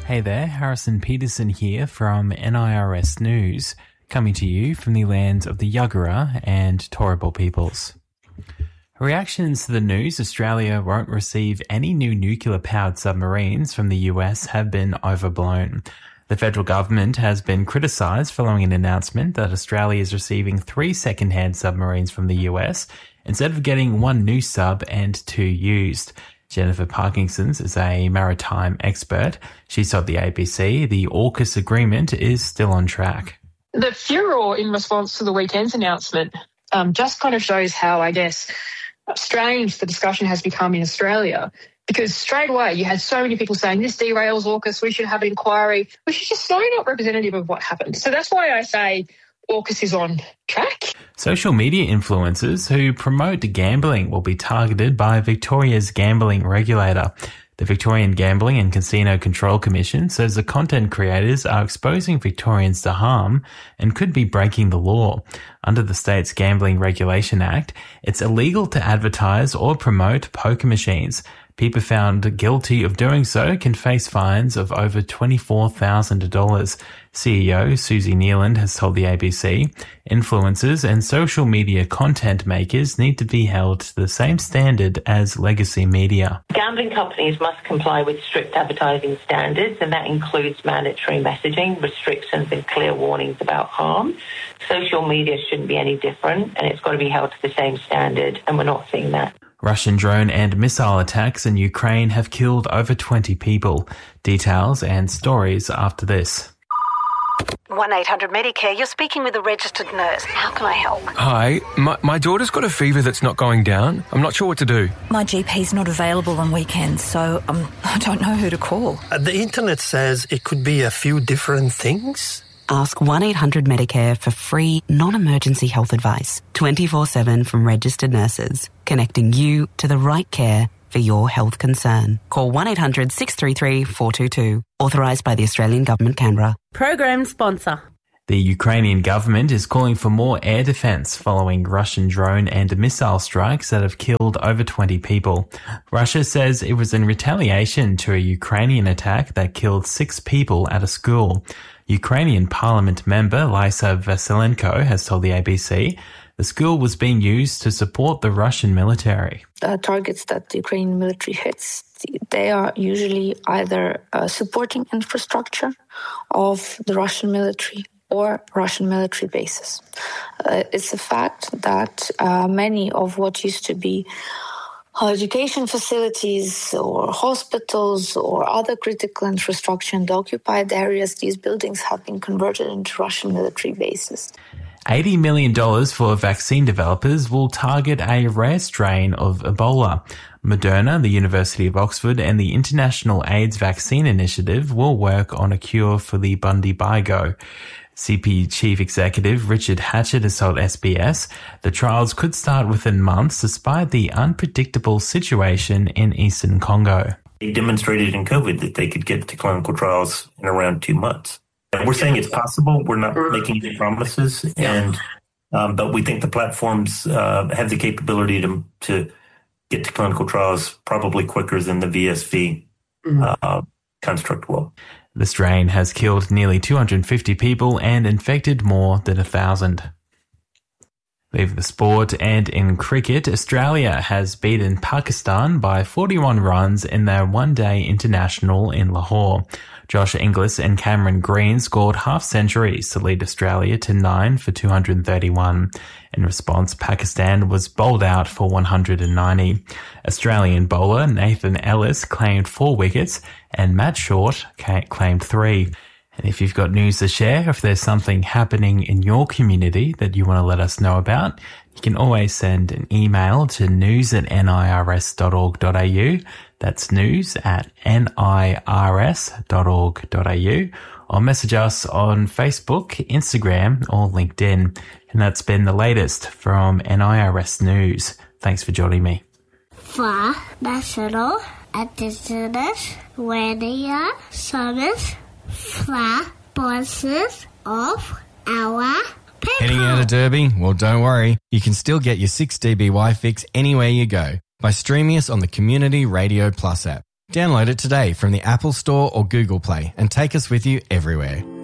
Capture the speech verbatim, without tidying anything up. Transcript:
Hey there, Harrison Peterson here from N I R S News, coming to you from the lands of the Yagara and Turrbal peoples. Reactions to the news Australia won't receive any new nuclear-powered submarines from the U S have been overblown. The federal government has been criticised following an announcement that Australia is receiving three second-hand submarines from the U S instead of getting one new sub and two used. Jennifer Parkinsons is a maritime expert. She told the A B C the AUKUS agreement is still on track. The furor in response to the weekend's announcement um, just kind of shows how, I guess, strange the discussion has become in Australia. Because straight away you had so many people saying this derails AUKUS, we should have an inquiry, which is just so not representative of what happened. So that's why I say AUKUS is on track. Social media influencers who promote gambling will be targeted by Victoria's gambling regulator. The Victorian Gambling and Casino Control Commission says the content creators are exposing Victorians to harm and could be breaking the law. Under the state's Gambling Regulation Act, it's illegal to advertise or promote poker machines. People found guilty of doing so can face fines of over twenty-four thousand dollars. C E O Susie Nealand has told the A B C, influencers and social media content makers need to be held to the same standard as legacy media. Gambling companies must comply with strict advertising standards, and that includes mandatory messaging, restrictions and clear warnings about harm. Social media shouldn't be any different, and it's got to be held to the same standard, and we're not seeing that. Russian drone and missile attacks in Ukraine have killed over twenty people. Details and stories after this. one eight hundred Medicare, you're speaking with a registered nurse. How can I help? Hi, my, my daughter's got a fever that's not going down. I'm not sure what to do. My G P's not available on weekends, so um, I don't know who to call. Uh, the internet says it could be a few different things. Ask one eight hundred Medicare for free, non-emergency health advice, twenty-four seven from registered nurses, connecting you to the right care for your health concern. Call one eight hundred six three three four two two. Authorised by the Australian Government, Canberra. Program sponsor. The Ukrainian government is calling for more air defence following Russian drone and missile strikes that have killed over twenty people. Russia says it was in retaliation to a Ukrainian attack that killed six people at a school. Ukrainian parliament member Lysa Vasilenko has told the A B C the school was being used to support the Russian military. Uh, targets that the Ukrainian military hits, they are usually either uh, supporting infrastructure of the Russian military or Russian military bases. Uh, it's a fact that uh, many of what used to be education facilities or hospitals or other critical infrastructure in the occupied areas, these buildings have been converted into Russian military bases. eighty million dollars for vaccine developers will target a rare strain of Ebola. Moderna, the University of Oxford, and the International AIDS Vaccine Initiative will work on a cure for the Bundy-Bigo. C P Chief Executive Richard Hatchett has told S B S the trials could start within months despite the unpredictable situation in eastern Congo. They demonstrated in COVID that they could get to clinical trials in around two months. We're saying it's possible. We're not making any promises, and um, but we think the platforms uh, have the capability to to get to clinical trials probably quicker than the V S V uh, construct will. The strain has killed nearly two hundred fifty people and infected more than one thousand. Leave the sport, and in cricket, Australia has beaten Pakistan by forty-one runs in their one-day international in Lahore. Josh Inglis and Cameron Green scored half-centuries to lead Australia to nine for two hundred thirty-one. In response, Pakistan was bowled out for one hundred ninety. Australian bowler Nathan Ellis claimed four wickets and Matt Short claimed three. And if you've got news to share, if there's something happening in your community that you want to let us know about, you can always send an email to news at nirs dot org dot au. That's news at nirs dot org dot au. Or message us on Facebook, Instagram, or LinkedIn. And that's been the latest from N I R S News. Thanks for joining me. For National Indigenous Radio Service, flat voices of our people. Heading out of Derby? Well, don't worry. You can still get your six D B Y fix anywhere you go by streaming us on the Community Radio Plus app. Download it today from the Apple Store or Google Play and take us with you everywhere.